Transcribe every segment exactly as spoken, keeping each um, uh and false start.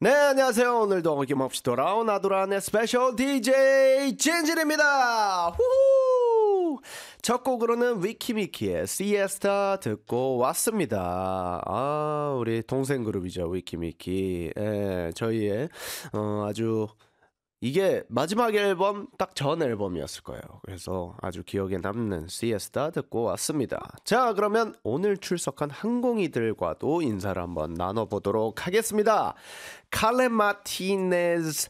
네, 안녕하세요. 오늘도 어김없이 돌아온 아도란의 스페셜 디제이 진진입니다. 후후! 첫 곡으로는 위키미키의 시에스타 듣고 왔습니다. 아, 우리 동생 그룹이죠, 위키미키. 예, 저희의 어, 아주 이게 마지막 앨범 딱 전 앨범이었을 거예요. 그래서 아주 기억에 남는 시에스타 듣고 왔습니다. 자, 그러면 오늘 출석한 항공이들과도 인사를 한번 나눠보도록 하겠습니다. 칼레 마티네즈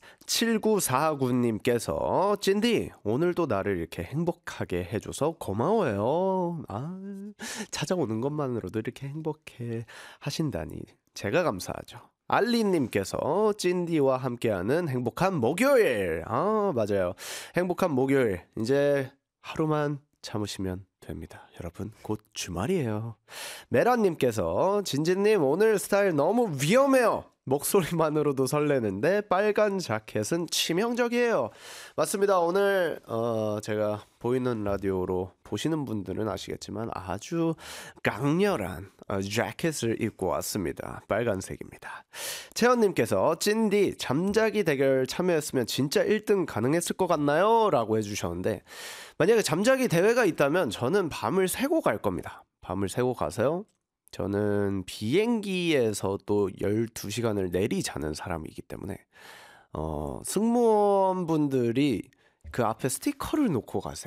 칠구사구님께서 찐디 오늘도 나를 이렇게 행복하게 해줘서 고마워요. 아, 찾아오는 것만으로도 이렇게 행복해 하신다니 제가 감사하죠. 알리님께서 찐디와 함께하는 행복한 목요일. 아, 맞아요. 행복한 목요일. 이제 하루만 참으시면 됩니다. 여러분, 곧 주말이에요. 메라님께서 진진님 오늘 스타일 너무 위험해요. 목소리만으로도 설레는데 빨간 자켓은 치명적이에요. 맞습니다. 오늘 어, 제가 보이는 라디오로 보시는 분들은 아시겠지만 아주 강렬한 어, 자켓을 입고 왔습니다. 빨간색입니다. 채연님께서 찐디 잠자기 대결 참여했으면 진짜 일 등 가능했을 것 같나요? 라고 해주셨는데 만약에 잠자기 대회가 있다면 저는 밤을 새고 갈 겁니다. 밤을 새고 가서요. 저는 비행기에서 또 열두 시간을 내리 자는 사람이기 때문에 어, 승무원분들이 그 앞에 스티커를 놓고 가세요.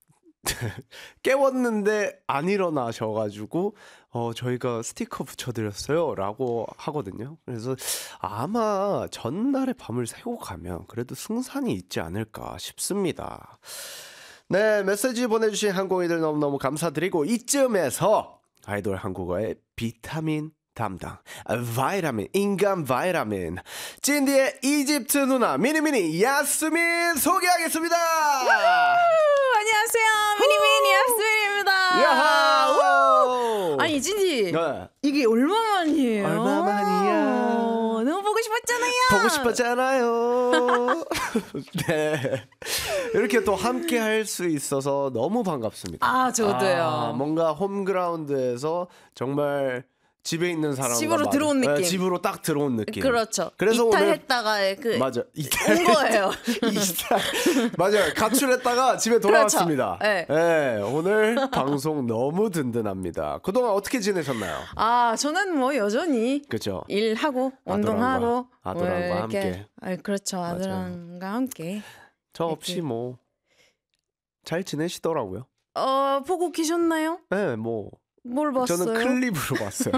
깨웠는데 안 일어나셔가지고 어, 저희가 스티커 붙여드렸어요 라고 하거든요. 그래서 아마 전날에 밤을 새고 가면 그래도 승산이 있지 않을까 싶습니다. 네, 메시지 보내주신 항공이들 너무너무 감사드리고 이쯤에서 아이돌 한국어의 비타민 담당 바이라민 인간 바이라민 찐디의 이집트 누나 미니미니 야스민 소개하겠습니다. 안녕하세요, 미니미니 야스민입니다. 야하. 아니 찐디 네. 이게 얼마만이에요? 얼마만이야? 너무 보고 싶었잖아요. 보고 싶었잖아요. 네, 이렇게 또 함께 할 수 있어서 너무 반갑습니다. 아, 저도요. 아, 뭔가 홈그라운드에서 정말 집에 있는 사람과 집으로 맞아. 들어온 느낌. 네, 집으로 딱 들어온 느낌. 그렇죠. 그래서 이탈했다가 그 맞아. 이탈 온 거예요. 이탈. 맞아요. 가출했다가 집에 돌아왔습니다. 그렇죠. 네. 네, 오늘 방송 너무 든든합니다. 그동안 어떻게 지내셨나요? 아, 저는 뭐 여전히 그렇죠. 일하고 아들랑과, 운동하고 아들랑과 뭐 함께. 아, 그렇죠. 아들랑과 함께. 저 없이 뭐 잘 지내시더라고요. 어, 보고 계셨나요? 네, 뭐 뭘 봤어요? 저는 클립으로 봤어요.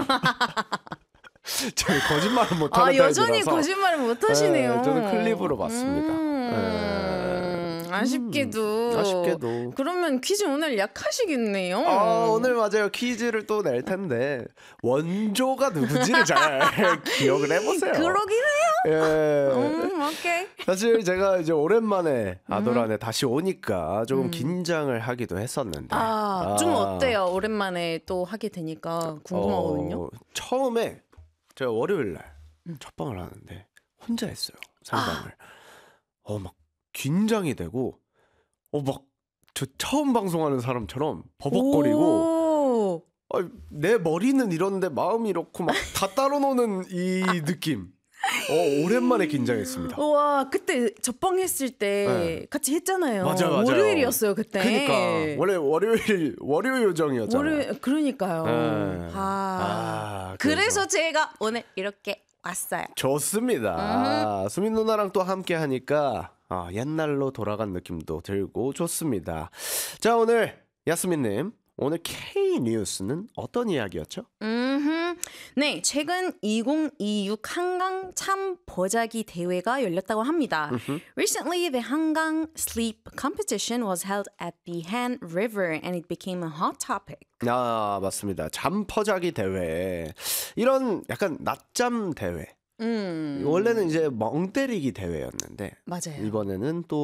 저는 거짓말을 못하는 아, 여전히 타입이라서. 거짓말을 못 하시네요. 네, 저는 클립으로 봤습니다. 음, 네. 아쉽게도. 음, 아쉽게도. 그러면 퀴즈 오늘 약하시겠네요. 아, 오늘 맞아요. 퀴즈를 또 낼 텐데 원조가 누구지를 잘 기억을 해보세요. 그러긴 해요. 예. 음, 오케이. 사실 제가 이제 오랜만에 아도란에 음. 다시 오니까 조금 음. 긴장을 하기도 했었는데. 아, 아, 좀 어때요? 오랜만에 또 하게 되니까 궁금하거든요. 어, 처음에 제가 월요일 날 음. 첫 방을 하는데 혼자 했어요. 상담을. 아. 어, 막 긴장이 되고 어, 막 저 처음 방송하는 사람처럼 버벅거리고 어, 내 머리는 이런데 마음이 이렇고 막 다 따로 노는 이 느낌. 어, 오랜만에 긴장했습니다. 와, 그때 접방 했을 때 네. 같이 했잖아요. 맞아, 맞아요. 월요일이었어요, 그때. 그러니까 원래 월요일 월요 요정이었잖아요. 월요, 그러니까요. 네. 아, 아, 그래서. 그래서 제가 오늘 이렇게 왔어요. 좋습니다. 수민 누나랑 또 함께 하니까 아, 옛날로 돌아간 느낌도 들고 좋습니다. 자, 오늘 야스민님 오늘 K-뉴스는 어떤 이야기였죠? 음흠. 네, 최근 이천이십육 한강 참 보자기 대회가 열렸다고 합니다. 음흠. Recently, the Hangang Sleep Competition was held at the Han River and it became a hot topic. 아, 맞습니다. 잠퍼자기 대회. 이런 약간 낮잠 대회. 음. 원래는 이제 멍 때리기 대회였는데 맞아요. 이번에는 또